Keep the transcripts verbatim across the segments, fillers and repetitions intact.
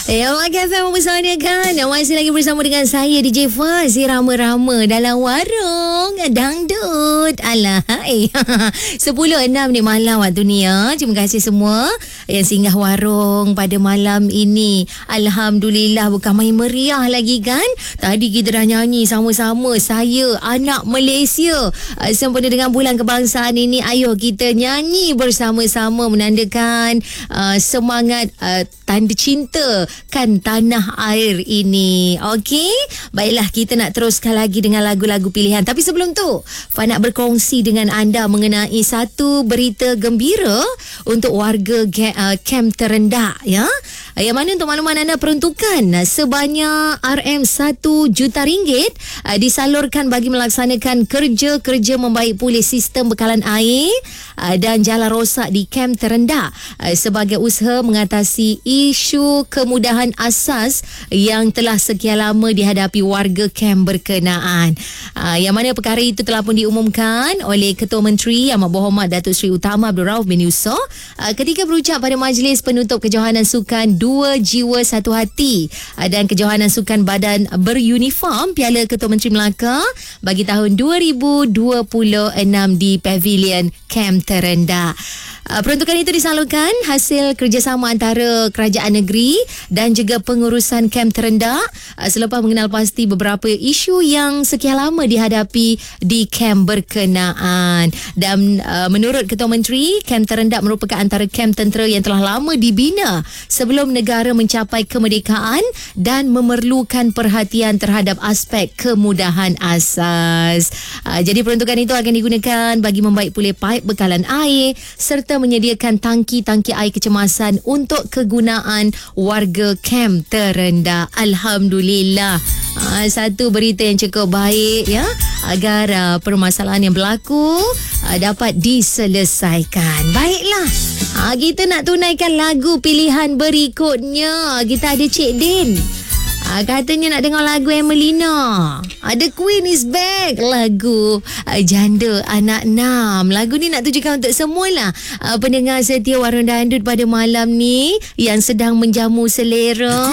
Ya, Makan F M bersama kan. Masih lagi bersama dengan saya D J Faz. Rama-rama dalam warung dangdut. Alah, hai. sepuluh enam ni malam waktu ni ya. Terima kasih semua yang singgah warung pada malam ini. Alhamdulillah, bukan main meriah lagi kan. Tadi kita dah nyanyi sama-sama. Saya anak Malaysia sempena dengan bulan kebangsaan ini. Ayo kita nyanyi bersama-sama menandakan uh, semangat uh, tanda cinta kan tanah air ini. Okey, baiklah, kita nak teruskan lagi dengan lagu-lagu pilihan. Tapi sebelum tu, Fa nak berkongsi dengan anda mengenai satu berita gembira untuk warga uh, Kem Terendak ya. Yang mana untuk makluman anda, peruntukan sebanyak R M satu juta ringgit uh, disalurkan bagi melaksanakan kerja-kerja membaik pulih sistem bekalan air uh, dan jalan rosak di Kem Terendak uh, sebagai usaha mengatasi isu kemudahan asas yang telah sekian lama dihadapi warga kem berkenaan. Uh, yang mana perkara itu telah pun diumumkan oleh Ketua Menteri Amat Berhormat Datuk Seri Utama Abdul Rauf bin Yusof uh, ketika berucap pada Majlis Penutup Kejohanan Sukan Dua Jiwa Satu Hati uh, dan Kejohanan Sukan Badan Beruniform Piala Ketua Menteri Melaka bagi tahun dua ribu dua puluh enam di Pavilion Kem Terendak. Uh, peruntukan itu disalurkan hasil kerjasama antara kerajaan negeri dan juga pengurusan Kem Terendak uh, selepas mengenal pasti beberapa isu yang sekian lama dihadapi di kem berkenaan. Dan uh, menurut Ketua Menteri, Kem Terendak merupakan antara kem tentera yang telah lama dibina sebelum negara mencapai kemerdekaan dan memerlukan perhatian terhadap aspek kemudahan asas. Uh, jadi peruntukan itu akan digunakan bagi membaik pulih paip bekalan air serta menyediakan tangki-tangki air kecemasan untuk kegunaan warga Kem Terendak. Alhamdulillah. Uh, satu berita yang cukup baik ya, agar uh, permasalahan yang berlaku uh, dapat diselesaikan. Baiklah. Uh, kita nak tunaikan lagu pilihan berikutnya. Kita ada Cik Din. Ah, katanya nak dengar lagu Emelina. Ah, The Queen is back. Lagu ah, Janda Anak Enam. Lagu ni nak tujukan untuk semualah ah, pendengar setia Warung Dangdut pada malam ni yang sedang menjamu selera.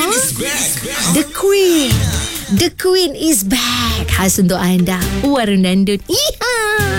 The Queen. The Queen is back. Khas untuk anda, Warung Dangdut. Iha.